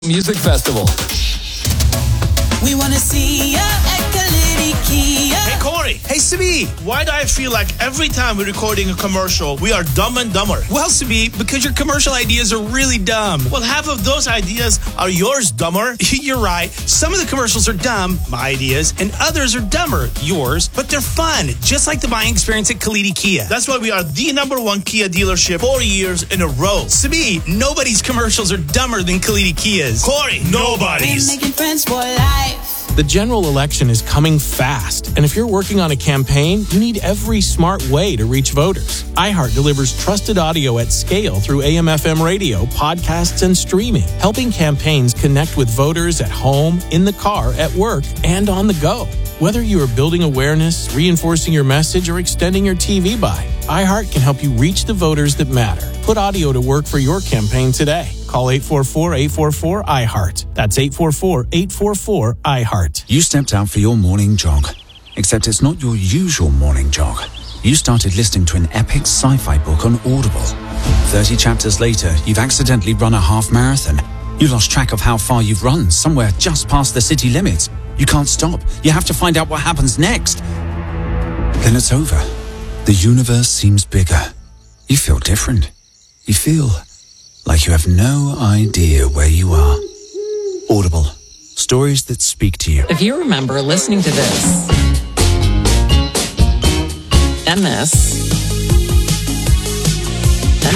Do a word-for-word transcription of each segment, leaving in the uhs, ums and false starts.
Music Festival. We want to see ya at Kalidi Kia. Hey, Corey. Hey, Sabi. Why do I feel like every time we're recording a commercial, we are dumb and dumber? Well, Sabi, because your commercial ideas are really dumb. Well, half of those ideas are yours, dumber. You're right. Some of the commercials are dumb, my ideas, and others are dumber, yours, but they're fun, just like the buying experience at Kalidi Kia. That's why we are the number one Kia dealership four years in a row. Sabi, nobody's commercials are dumber than Kalidi Kia's. Corey, nobody's. We're making friends for life. The general election is coming fast, and if you're working on a campaign, you need every smart way to reach voters. iHeart delivers trusted audio at scale through A M F M radio, podcasts, and streaming, helping campaigns connect with voters at home, in the car, at work, and on the go. Whether you are building awareness, reinforcing your message, or extending your T V buy, iHeart can help you reach the voters that matter. Put audio to work for your campaign today. Call eight four four, eight four four, I heart. That's eight four four, eight four four, I heart. You stepped out for your morning jog, except it's not your usual morning jog. You started listening to an epic sci-fi book on Audible. thirty chapters later, you've accidentally run a half marathon. You lost track of how far you've run, somewhere just past the city limits. You can't stop. You have to find out what happens next. Then it's over. The universe seems bigger. You feel different. You feel like you have no idea where you are. Audible. Stories that speak to you. If you remember listening to this, and this, and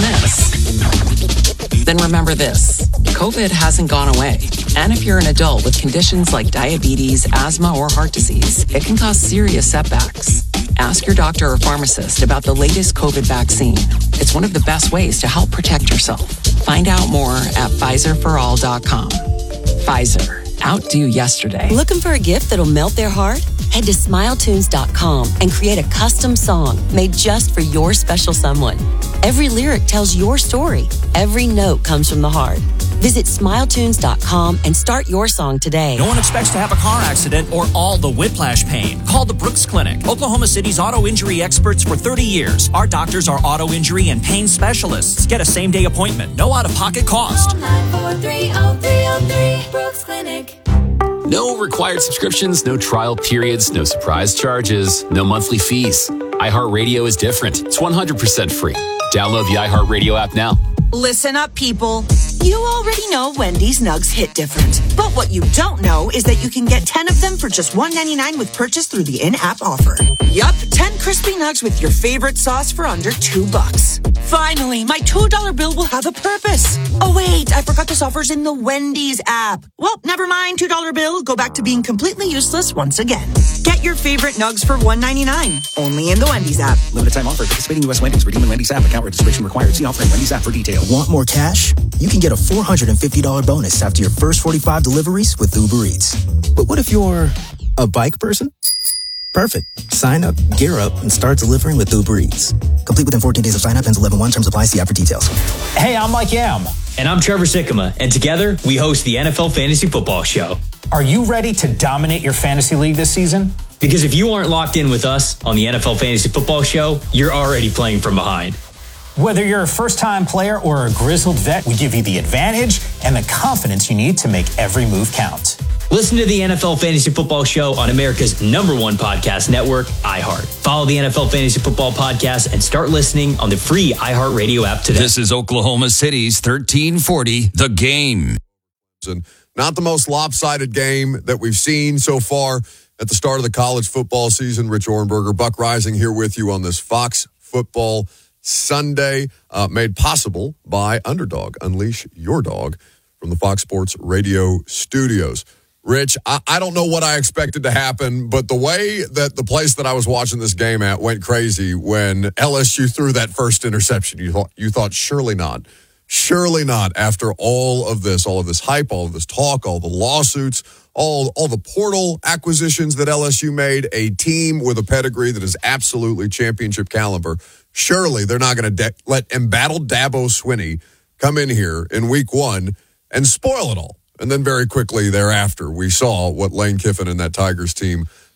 this, then remember this. COVID hasn't gone away. And if you're an adult with conditions like diabetes, asthma, or heart disease, it can cause serious setbacks. Ask your doctor or pharmacist about the latest COVID vaccine. It's one of the best ways to help protect yourself. Find out more at Pfizer for all dot com. Pfizer. Outdo yesterday. Looking for a gift that'll melt their heart? Head to smile tunes dot com and create a custom song made just for your special someone. Every lyric tells your story. Every note comes from the heart. Visit smile tunes dot com and start your song today. No one expects to have a car accident or all the whiplash pain. Call the Brooks Clinic, Oklahoma City's auto injury experts for thirty years. Our doctors are auto injury and pain specialists. Get a same-day appointment. No out-of-pocket cost. Call nine four three, oh three oh three, Brooks Clinic. No required subscriptions, no trial periods, no surprise charges, no monthly fees. iHeartRadio is different. It's one hundred percent free. Download the iHeartRadio app now. Listen up, people. You already know Wendy's Nugs hit different. But what you don't know is that you can get ten of them for just one ninety-nine with purchase through the in-app offer. Yup, ten crispy nugs with your favorite sauce for under two bucks. Finally, my two dollar bill will have a purpose. Oh, wait, I forgot this offer's in the Wendy's app. Well, never mind, two dollar bill. Go back to being completely useless once again. Get your favorite nugs for one ninety-nine. Only in the Wendy's app. Limited time offer. Participating U S Wendy's. Redeem in Wendy's app. Account registration required. See offer in Wendy's app for details. Want more cash? You can get a four hundred fifty dollars bonus after your first forty-five deliveries with Uber Eats. But what if you're a bike person? Perfect. Sign up, gear up, and start delivering with Uber Eats. Complete within fourteen days of sign up. Ends eleven one. Terms apply. See app for details. Hey, I'm Mike Yam. And I'm Trevor Sikkema. And together, we host the N F L Fantasy Football Show. Are you ready to dominate your fantasy league this season? Because if you aren't locked in with us on the N F L Fantasy Football Show, you're already playing from behind. Whether you're a first-time player or a grizzled vet, we give you the advantage and the confidence you need to make every move count. Listen to the N F L Fantasy Football Show on America's number one podcast network, iHeart. Follow the N F L Fantasy Football Podcast and start listening on the free iHeartRadio app today. This is Oklahoma City's thirteen forty, The Game. Not the most lopsided game that we've seen so far at the start of the college football season. Rich Orenberger, Buck Rising here with you on this Fox Football Sunday, uh, made possible by Underdog. Unleash your dog from the Fox Sports Radio studios. Rich, I, I don't know what I expected to happen, but the way that the place that I was watching this game at went crazy when L S U threw that first interception. You thought, you thought surely not. Surely not after all of this, all of this hype, all of this talk, all the lawsuits, all, all the portal acquisitions that L S U made, a team with a pedigree that is absolutely championship caliber. Surely they're not going to de- let embattled Dabo Swinney come in here in week one and spoil it all. And then very quickly thereafter, we saw what Lane Kiffin and that Tigers team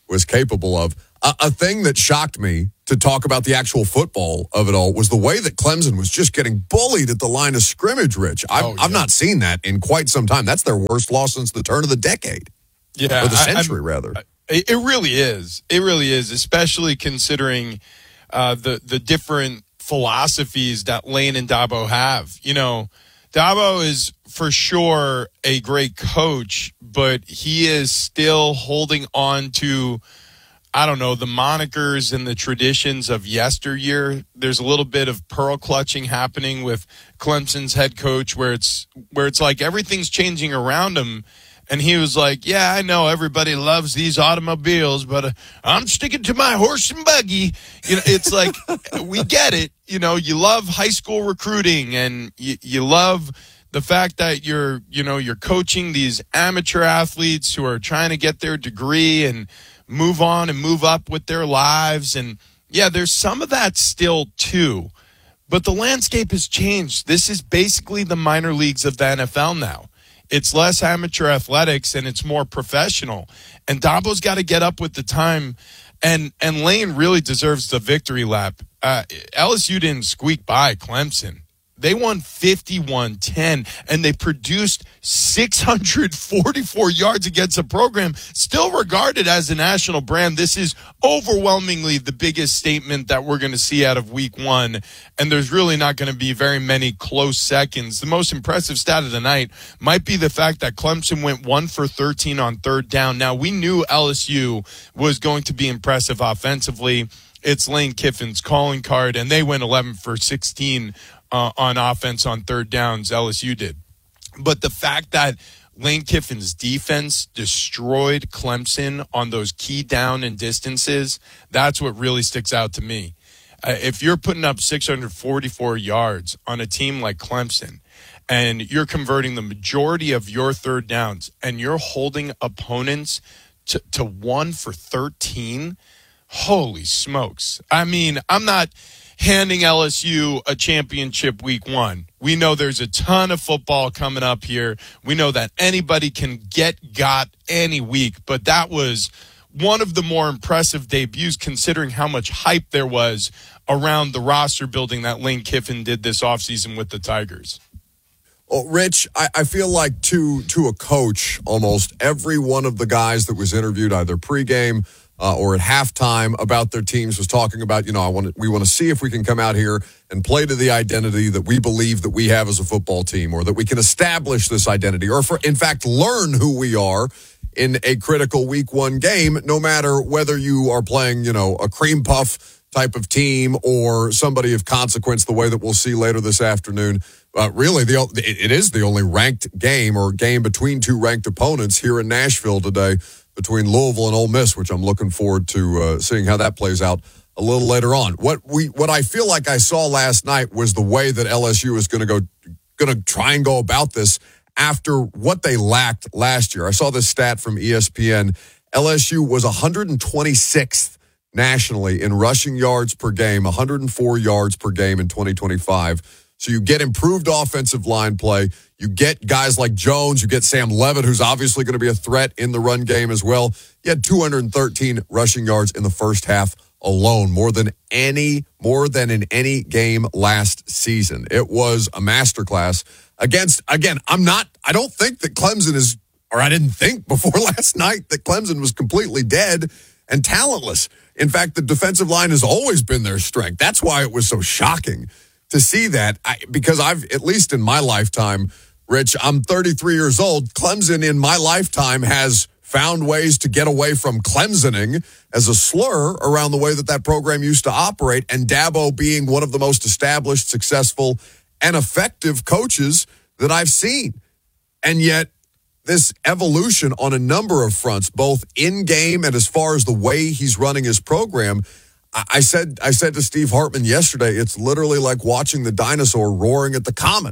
was capable of. A, a thing that shocked me, to talk about the actual football of it all, was the way that Clemson was just getting bullied at the line of scrimmage, Rich. I've, oh, yeah. I've not seen that in quite some time. That's their worst loss since the turn of the decade. Yeah, or the century, I, rather. It really is. It really is, especially considering uh, the, the different philosophies that Lane and Dabo have. You know, Dabo is for sure a great coach, but he is still holding on to, I don't know, the monikers and the traditions of yesteryear. There's a little bit of pearl clutching happening with Clemson's head coach, where it's where it's like everything's changing around him. And he was like, yeah, I know everybody loves these automobiles, but uh, I'm sticking to my horse and buggy. You know, it's like, we get it. You know, you love high school recruiting, and you, you love the fact that you're, you know, you're coaching these amateur athletes who are trying to get their degree and move on and move up with their lives. And yeah, there's some of that still too, but the landscape has changed. This is basically the minor leagues of the N F L now. It's less amateur athletics and it's more professional. And Dabo's got to get up with the time. And and Lane really deserves the victory lap. Uh, L S U didn't squeak by Clemson. They won fifty-one ten, and they produced six hundred forty-four yards against a program still regarded as a national brand. This is overwhelmingly the biggest statement that we're going to see out of week one, and there's really not going to be very many close seconds. The most impressive stat of the night might be the fact that Clemson went one for thirteen on third down. Now, we knew L S U was going to be impressive offensively. It's Lane Kiffin's calling card, and they went eleven for sixteen Uh, on offense on third downs. L S U did. But the fact that Lane Kiffin's defense destroyed Clemson on those key down and distances, that's what really sticks out to me. Uh, if you're putting up six hundred forty-four yards on a team like Clemson, and you're converting the majority of your third downs, and you're holding opponents to, to one for thirteen, holy smokes. I mean, I'm not handing L S U a championship week one. We know there's a ton of football coming up here. We know that anybody can get got any week, but that was one of the more impressive debuts considering how much hype there was around the roster building that Lane Kiffin did this offseason with the Tigers. Well, Rich, I, I feel like to to a coach, almost every one of the guys that was interviewed either pregame Uh, or at halftime about their teams was talking about, you know, I want to, we want to see if we can come out here and play to the identity that we believe that we have as a football team, or that we can establish this identity, or for, in fact, learn who we are in a critical week one game, no matter whether you are playing, you know, a cream puff type of team or somebody of consequence, the way that we'll see later this afternoon. Uh, really, the it is the only ranked game or game between two ranked opponents here in Nashville today, between Louisville and Ole Miss, which I'm looking forward to uh, seeing how that plays out a little later on. What we, what I feel like I saw last night was the way that L S U is going to go, going to try and go about this after what they lacked last year. I saw this stat from E S P N. L S U was one hundred twenty-sixth nationally in rushing yards per game, one hundred four yards per game in twenty twenty-five. So you get improved offensive line play. You get guys like Jones. You get Sam Levitt, who's obviously going to be a threat in the run game as well. You had two hundred thirteen rushing yards in the first half alone, more than any, more than in any game last season. It was a masterclass against, again, I'm not, I don't think that Clemson is, or I didn't think before last night that Clemson was completely dead and talentless. In fact, the defensive line has always been their strength. That's why it was so shocking to see that, I, because I've, at least in my lifetime, Rich, I'm thirty-three years old. Clemson in my lifetime has found ways to get away from Clemsoning as a slur around the way that that program used to operate, and Dabo being one of the most established, successful, and effective coaches that I've seen. And yet, this evolution on a number of fronts, both in-game and as far as the way he's running his program, I said I said to Steve Hartman yesterday, it's literally like watching the dinosaur roaring at the comet.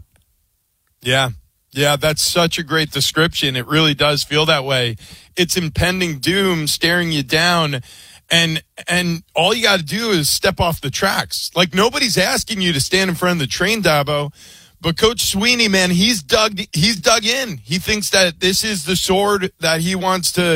Yeah. Yeah, that's such a great description. It really does feel that way. It's impending doom staring you down, and and all you got to do is step off the tracks. Like, nobody's asking you to stand in front of the train, Dabo, but Coach Sweeney, man, he's dug he's dug in. He thinks that this is the sword that he wants to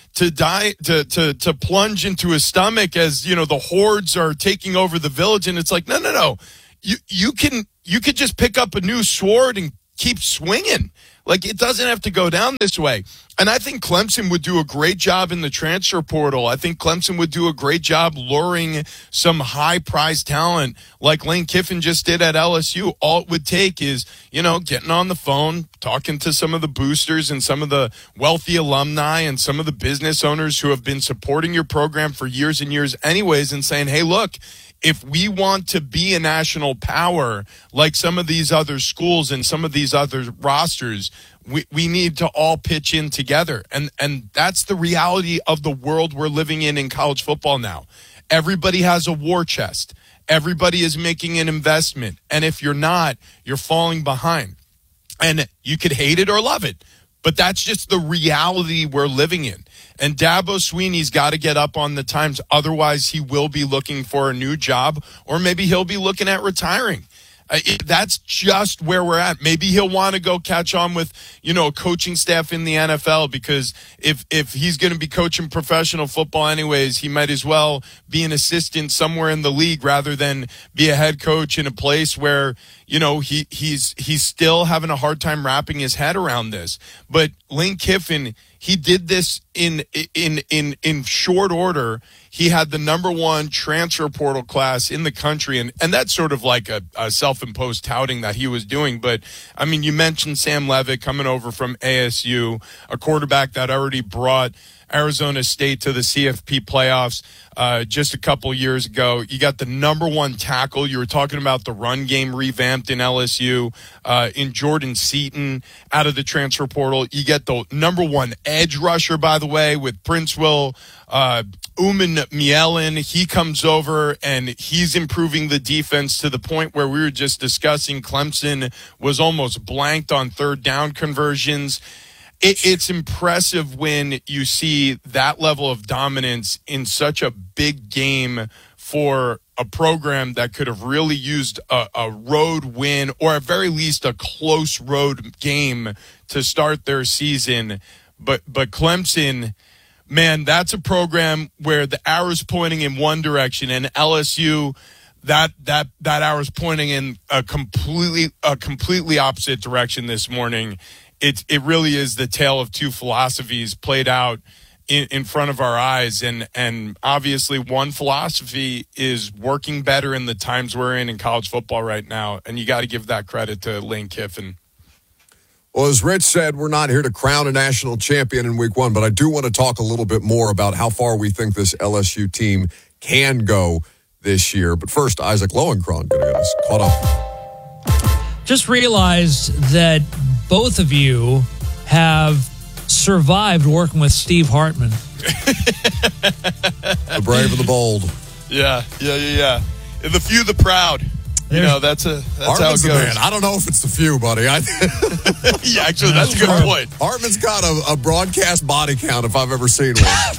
to die to to to plunge into his stomach as, you know, the hordes are taking over the village. And it's like, no, no, no. You you can you could just pick up a new sword and keep swinging. Like, it doesn't have to go down this way. And I think Clemson would do a great job in the transfer portal. I think Clemson would do a great job luring some high-priced talent like Lane Kiffin just did at L S U. All it would take is, you know, getting on the phone, talking to some of the boosters and some of the wealthy alumni and some of the business owners who have been supporting your program for years and years anyways, and saying, hey, look, if we want to be a national power like some of these other schools and some of these other rosters, we, we need to all pitch in together. And, and that's the reality of the world we're living in in college football now. Everybody has a war chest. Everybody is making an investment. And if you're not, you're falling behind. And you could hate it or love it, but that's just the reality we're living in. And Dabo Swinney's got to get up on the times. Otherwise, he will be looking for a new job, or maybe he'll be looking at retiring. Uh, it, that's just where we're at. Maybe he'll want to go catch on with, you know, a coaching staff in the N F L, because if if he's going to be coaching professional football anyways, he might as well be an assistant somewhere in the league rather than be a head coach in a place where, you know, he he's he's still having a hard time wrapping his head around this. But Lane Kiffin, he did this in in in in short order. He had the number one transfer portal class in the country, and, and that's sort of like a, a self-imposed touting that he was doing. But, I mean, you mentioned Sam Levitt coming over from A S U, a quarterback that already brought Arizona State to the C F P playoffs uh, just a couple years ago. You got the number one tackle. You were talking about the run game revamped in L S U, uh, in Jordan Seaton out of the transfer portal. You get the number one edge rusher, by the way, with Prince Will, uh, Uman Mielen. He comes over and he's improving the defense to the point where we were just discussing Clemson was almost blanked on third down conversions. It, it's impressive when you see that level of dominance in such a big game for a program that could have really used a, a road win, or at very least a close road game to start their season. But but Clemson, man, that's a program where the arrow's pointing in one direction, and L S U, that that that arrow's pointing in a completely a completely opposite direction this morning. It it really is the tale of two philosophies played out in, in front of our eyes, and and obviously one philosophy is working better in the times we're in in college football right now, and you got to give that credit to Lane Kiffin. Well, as Rich said, we're not here to crown a national champion in week one, but I do want to talk a little bit more about how far we think this L S U team can go this year. But first, Isaac Lowenkron going to get us caught up. Just realized that both of you have survived working with Steve Hartman. The brave and the bold. Yeah, yeah, yeah, yeah. And the few, the proud. You know, that's a that's Hartman's how it goes. The man. I don't know if it's the few, buddy. I, yeah, actually, that's a good point. Hartman's got a, a broadcast body count if I've ever seen one.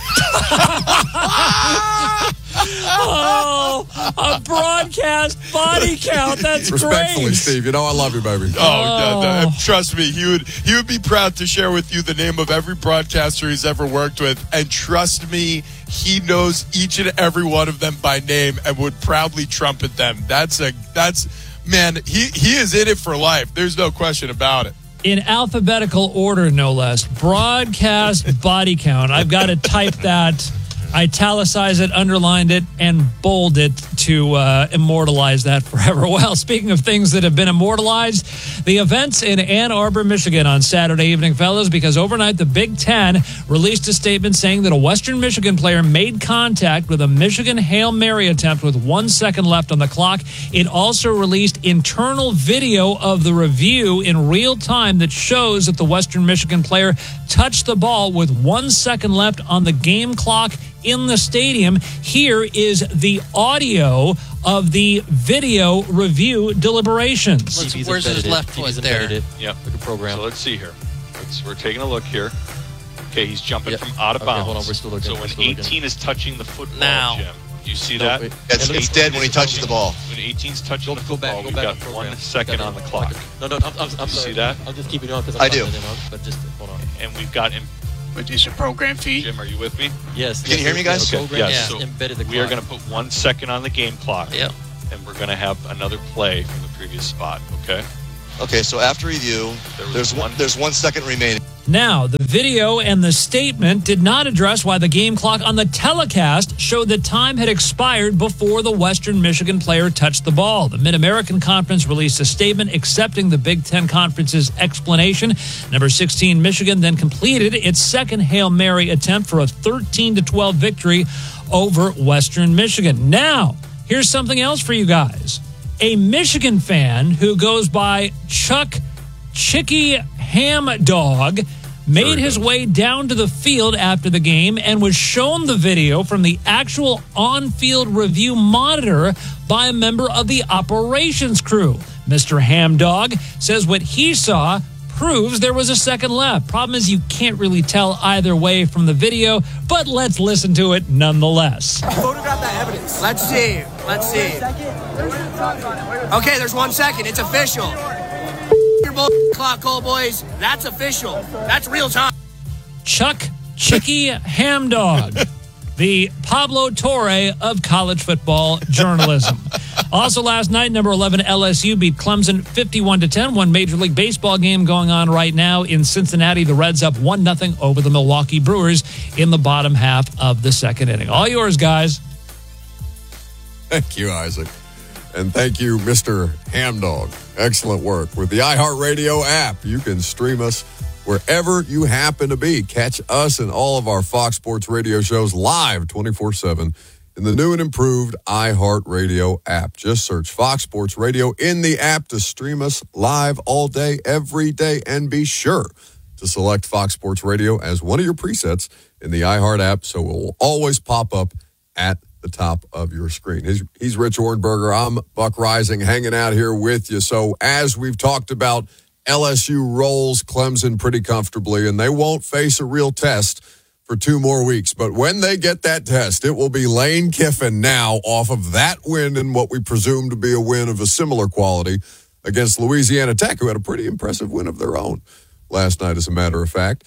Oh, a broadcast body count. That's Respectfully, great. Steve. You know I love you, baby. Oh, no, no, trust me, he would he would be proud to share with you the name of every broadcaster he's ever worked with, and trust me, he knows each and every one of them by name and would proudly trumpet them. That's a that's man, he he is in it for life. There's no question about it. In alphabetical order, no less. Broadcast body count. I've got to type that, italicize it, underlined it, and bold it to uh, immortalize that forever. Well, speaking of things that have been immortalized, the events in Ann Arbor, Michigan on Saturday evening, fellas, because overnight the Big Ten released a statement saying that a Western Michigan player made contact with a Michigan Hail Mary attempt with one second left on the clock. It also released internal video of the review in real time that shows that the Western Michigan player touched the ball with one second left on the game clock in the stadium. Here is the audio of the video review deliberations. Let's, where's his left foot there? It. Yep. Like a program. So let's see here. Let's, we're taking a look here. Okay, he's jumping yep. from out of okay, bounds. Hold on, we're still looking. So when eighteen looking. Is touching the football, now. Jim, do you see no, that? It's, it's dead when he touches the ball. When eighteen's touching go, the football, we've got one second on the clock. No, no, I'm, I'm, I'm you sorry. See that? I'll just keep it on because I do. Out, but just hold on. And we've got him with this program feed. Jim, are you with me? Yes. Can you hear me, guys? Okay. Yes. Yes. So So embedded the we are clock. going to put one second on the game clock. Yeah. And we're going to have another play from the previous spot. Okay. Okay. So after review, There was there's one. one- There's one second remaining. Now, the video and the statement did not address why the game clock on the telecast showed that time had expired before the Western Michigan player touched the ball. The Mid-American Conference released a statement accepting the Big Ten Conference's explanation. Number sixteen, Michigan then completed its second Hail Mary attempt for a thirteen to twelve victory over Western Michigan. Now, here's something else for you guys. A Michigan fan who goes by Chuck Chicky Ham Dog made his way down to the field after the game and was shown the video from the actual on-field review monitor by a member of the operations crew. Mister Ham Dog says what he saw proves there was a second left. Problem is you can't really tell either way from the video, but let's listen to it nonetheless. Photograph that evidence. Let's see. Let's see. Okay, there's one second. It's official. Your bull clock, Cole boys. That's official. That's real time. Chuck Chicky Ham Dog, the Pablo Torre of college football journalism. Also last night, number eleven L S U beat Clemson fifty-one to ten. One Major League Baseball game going on right now in Cincinnati. The Reds up one nothing over the Milwaukee Brewers in the bottom half of the second inning. All yours, guys. Thank you, Isaac. And thank you, Mister Hamdog. Excellent work. With the iHeartRadio app, you can stream us wherever you happen to be. Catch us and all of our Fox Sports Radio shows live twenty-four seven in the new and improved iHeartRadio app. Just search Fox Sports Radio in the app to stream us live all day, every day, and be sure to select Fox Sports Radio as one of your presets in the iHeart app so it will always pop up at the top of your screen. He's, he's Rich Ohrnberger. I'm Buck Rising, hanging out here with you. So as we've talked about, L S U rolls Clemson pretty comfortably, and they won't face a real test for two more weeks. But when they get that test, it will be Lane Kiffin now off of that win and what we presume to be a win of a similar quality against Louisiana Tech, who had a pretty impressive win of their own last night, as a matter of fact.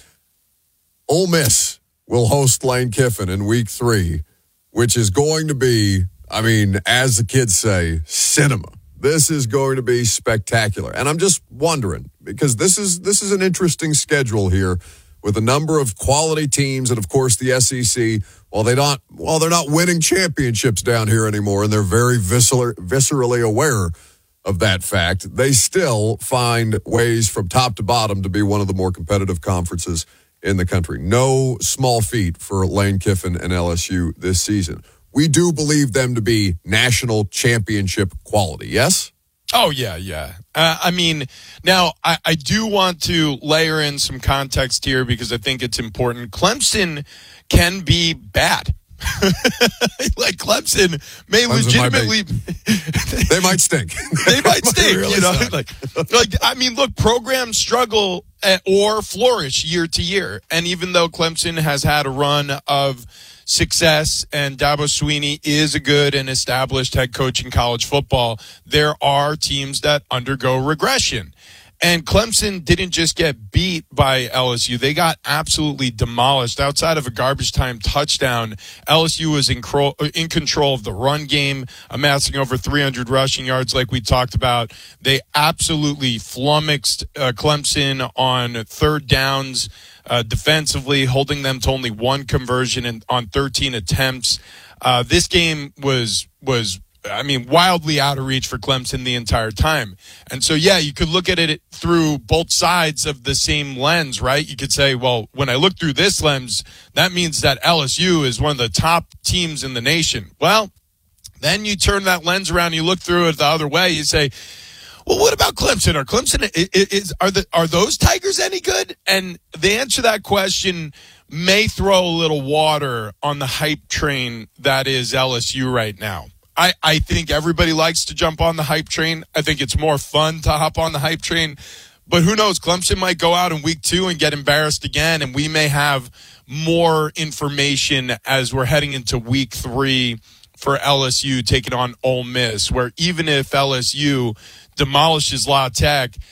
Ole Miss will host Lane Kiffin in week three, which is going to be, I mean, as the kids say, cinema. This is going to be spectacular. And I'm just wondering, because this is this is an interesting schedule here with a number of quality teams, and of course the S E C, while they not while they're not winning championships down here anymore, and they're very visceral, viscerally aware of that fact, they still find ways from top to bottom to be one of the more competitive conferences in the country. No small feat for Lane Kiffin and L S U this season. We do believe them to be national championship quality, yes? Oh, yeah, yeah. Uh, I mean, now, I, I do want to layer in some context here because I think it's important. Clemson can be bad. Like, Clemson may Clemson legitimately... Might they might stink. They might stink, really you know? suck. Like, like, I mean, look, programs struggle at, or flourish year to year. And even though Clemson has had a run of success and Dabo Swinney is a good and established head coach in college football, there are teams that undergo regression. And Clemson didn't just get beat by L S U. They got absolutely demolished. Outside of a garbage time touchdown, L S U was in, cro- in control of the run game, amassing over three hundred rushing yards like we talked about. They absolutely flummoxed uh, Clemson on third downs uh, defensively, holding them to only one conversion in, on thirteen attempts. Uh, this game was was I mean, wildly out of reach for Clemson the entire time. And so, yeah, you could look at it through both sides of the same lens, right? You could say, well, when I look through this lens, that means that L S U is one of the top teams in the nation. Well, then you turn that lens around, you look through it the other way, you say, well, what about Clemson? Are Clemson is are the are those Tigers any good? And the answer to that question may throw a little water on the hype train that is L S U right now. I, I think everybody likes to jump on the hype train. I think it's more fun to hop on the hype train. But who knows? Clemson might go out in week two and get embarrassed again, and we may have more information as we're heading into week three for L S U taking on Ole Miss, where even if L S U demolishes La Tech,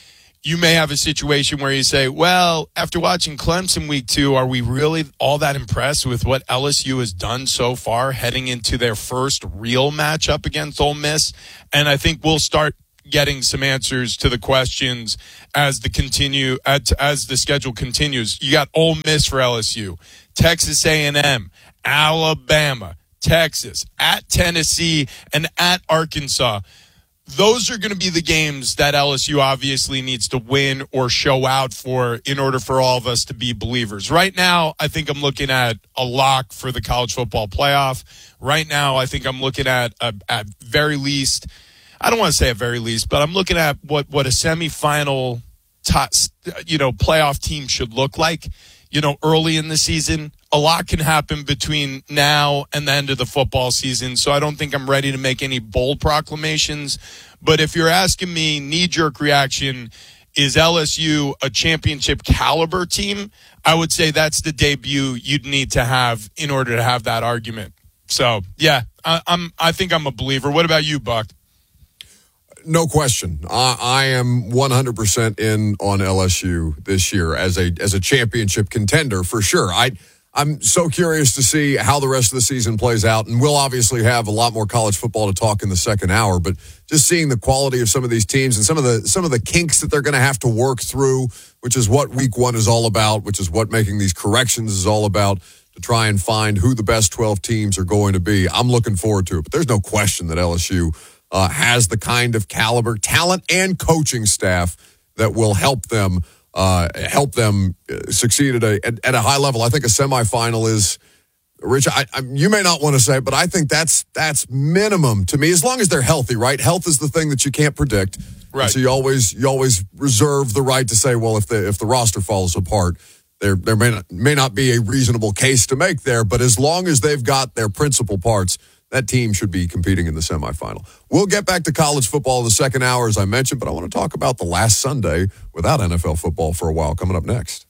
you may have a situation where you say, well, after watching Clemson week two, are we really all that impressed with what L S U has done so far heading into their first real matchup against Ole Miss? And I think we'll start getting some answers to the questions as the continue as, as the schedule continues. You got Ole Miss for L S U, Texas A and M, Alabama, Texas, at Tennessee, and at Arkansas. Those are going to be the games that L S U obviously needs to win or show out for in order for all of us to be believers. Right now, I think I'm looking at a lock for the college football playoff. Right now, I think I'm looking at, a, at very least, I don't want to say at very least, but I'm looking at what, what a semifinal, top, you know, playoff team should look like. You know, early in the season, a lot can happen between now and the end of the football season. So I don't think I'm ready to make any bold proclamations. But if you're asking me, knee-jerk reaction, is L S U a championship caliber team? I would say that's the debut you'd need to have in order to have that argument. So, yeah, I, I'm, I think I'm a believer. What about you, Buck? No question. I, I am one hundred percent in on L S U this year as a as a championship contender for sure. I I'm so curious to see how the rest of the season plays out, and we'll obviously have a lot more college football to talk in the second hour. But just seeing the quality of some of these teams and some of the some of the kinks that they're going to have to work through, which is what week one is all about, which is what making these corrections is all about, to try and find who the best twelve teams are going to be. I'm looking forward to it. But there's no question that L S U Uh, has the kind of caliber, talent, and coaching staff that will help them uh, help them succeed at a at, at a high level. I think a semifinal is, Rich. I, I, you may not want to say it, but I think that's that's minimum to me. As long as they're healthy, right? Health is the thing that you can't predict. Right. So you always you always reserve the right to say, well, if the if the roster falls apart, there there may not may not be a reasonable case to make there. But as long as they've got their principal parts, that team should be competing in the semifinal. We'll get back to college football in the second hour, as I mentioned, but I want to talk about the last Sunday without N F L football for a while coming up next.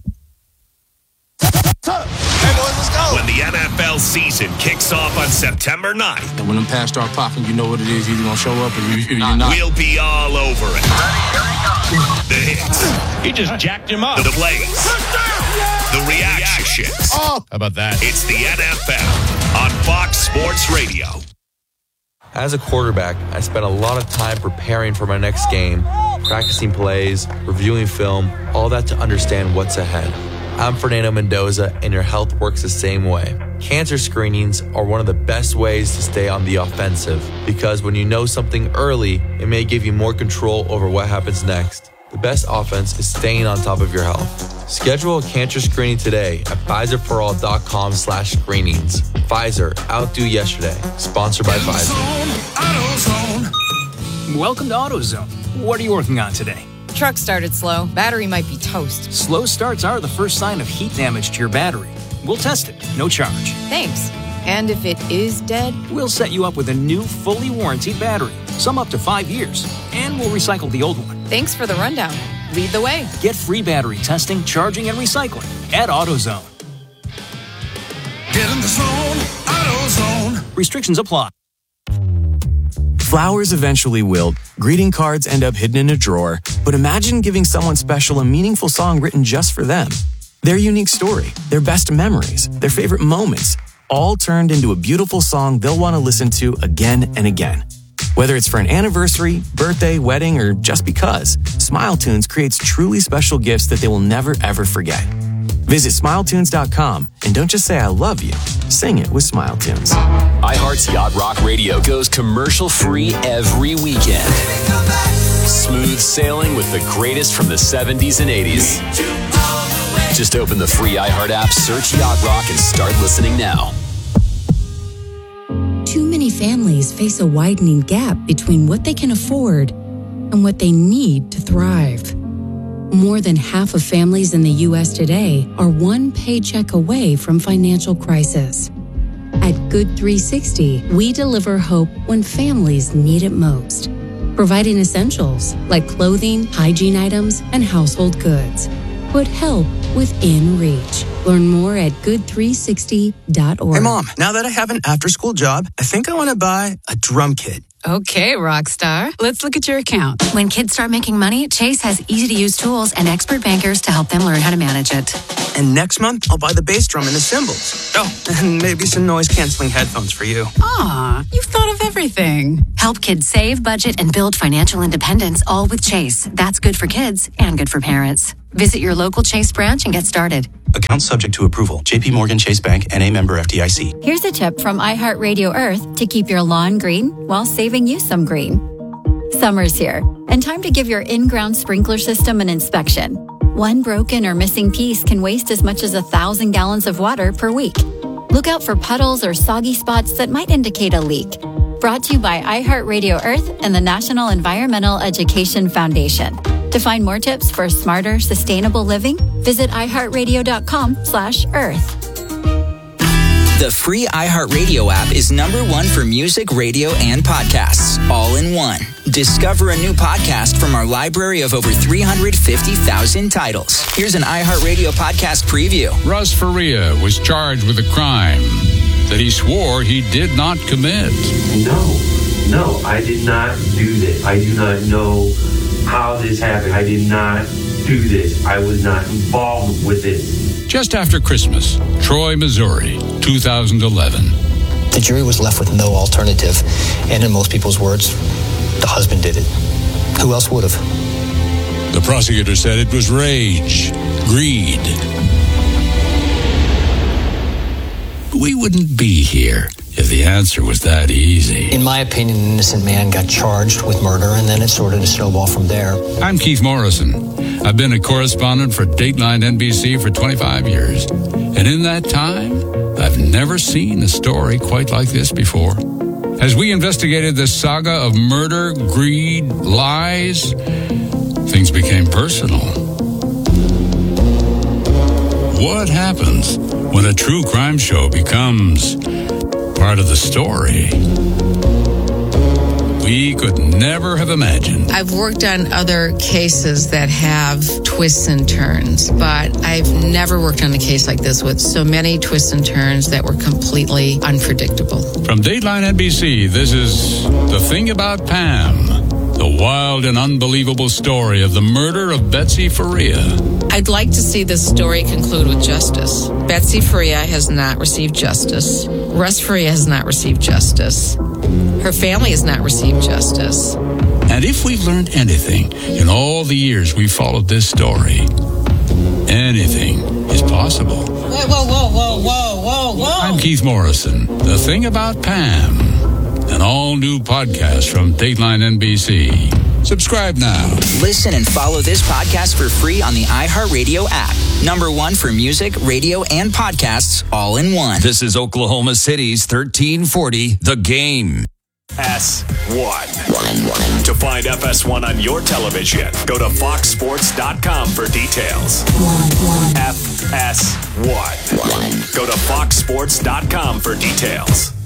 Hey boys, let's go. When the N F L season kicks off on September ninth. And when them pass start popping, you know what it is. You're either going to show up or you're not. We'll be all over it. The hits. He just jacked him up. The plays. The reactions. Oh. How about that? It's the N F L on Fox Sports Radio. As a quarterback, I spent a lot of time preparing for my next game, practicing plays, reviewing film, all that to understand what's ahead. I'm Fernando Mendoza, and your health works the same way. Cancer screenings are one of the best ways to stay on the offensive, because when you know something early, it may give you more control over what happens next. The best offense is staying on top of your health. Schedule a cancer screening today at Pfizerforall.com slash screenings. Pfizer, outdo yesterday. Sponsored by Pfizer. Welcome to AutoZone. What are you working on today? Truck started slow. Battery might be toast. Slow starts are the first sign of heat damage to your battery. We'll test it. No charge. Thanks. And if it is dead? We'll set you up with a new, fully warranted battery. Some up to five years. And we'll recycle the old one. Thanks for the rundown. Lead the way. Get free battery testing, charging, and recycling at AutoZone. Get in the zone, AutoZone. Restrictions apply. Flowers eventually wilt, greeting cards end up hidden in a drawer, but imagine giving someone special a meaningful song written just for them. Their unique story, their best memories, their favorite moments, all turned into a beautiful song they'll want to listen to again and again. Whether it's for an anniversary, birthday, wedding, or just because, SmileTunes creates truly special gifts that they will never, ever forget. Visit Smile Tunes dot com and don't just say I love you, sing it with SmileTunes. iHeart's Yacht Rock Radio goes commercial-free every weekend. Smooth sailing with the greatest from the seventies and eighties. Just open the free iHeart app, search Yacht Rock, and start listening now. Too many families face a widening gap between what they can afford and what they need to thrive. More than half of families in the U S today are one paycheck away from financial crisis. At Good three sixty, we deliver hope when families need it most, providing essentials like clothing, hygiene items, and household goods. Put help within reach. Learn more at good three sixty dot org. Hey, Mom, now that I have an after-school job, I think I want to buy a drum kit. Okay, rock star. Let's look at your account. When kids start making money, Chase has easy-to-use tools and expert bankers to help them learn how to manage it. And next month, I'll buy the bass drum and the cymbals. Oh, and maybe some noise-canceling headphones for you. Aw, you've thought of everything. Help kids save, budget, and build financial independence, all with Chase. That's good for kids and good for parents. Visit your local Chase branch and get started. Account subject to approval. J P Morgan Chase Bank, N A member F D I C. Here's a tip from iHeartRadio Earth to keep your lawn green while saving you some green. Summer's here, and time to give your in-ground sprinkler system an inspection. One broken or missing piece can waste as much as a thousand gallons of water per week. Look out for puddles or soggy spots that might indicate a leak. Brought to you by iHeartRadio Earth and the National Environmental Education Foundation. To find more tips for smarter, sustainable living, visit iHeartRadio.com slash earth. The free iHeartRadio app is number one for music, radio, and podcasts, all in one. Discover a new podcast from our library of over three hundred fifty thousand titles. Here's an iHeartRadio podcast preview. Russ Faria was charged with a crime that he swore he did not commit. No, no, I did not do this. I do not know how this happened. I did not do this. I was not involved with this. Just after Christmas, Troy, Missouri, two thousand eleven. The jury was left with no alternative, and in most people's words, the husband did it. Who else would have? The prosecutor said it was rage, greed. We wouldn't be here if the answer was that easy. In my opinion, an innocent man got charged with murder, and then it sort of snowballed from there. I'm Keith Morrison. I've been a correspondent for Dateline N B C for twenty-five years. And in that time, I've never seen a story quite like this before. As we investigated this saga of murder, greed, lies, things became personal. What happens when a true crime show becomes part of the story? We could never have imagined. I've worked on other cases that have twists and turns, but I've never worked on a case like this with so many twists and turns that were completely unpredictable. From Dateline N B C, this is The Thing About Pam, the wild and unbelievable story of the murder of Betsy Faria. I'd like to see this story conclude with justice. Betsy Faria has not received justice. Russ Faria has not received justice. Her family has not received justice. And if we've learned anything in all the years we've followed this story, anything is possible. Whoa, whoa, whoa, whoa, whoa, whoa, whoa. I'm Keith Morrison. The Thing About Pam, an all-new podcast from Dateline N B C. Subscribe now. Listen and follow this podcast for free on the iHeartRadio app. Number one for music, radio, and podcasts, all in one. This is Oklahoma City's thirteen forty, The Game. S one. To find F S one on your television, go to fox sports dot com for details. F S one. Go to fox sports dot com for details.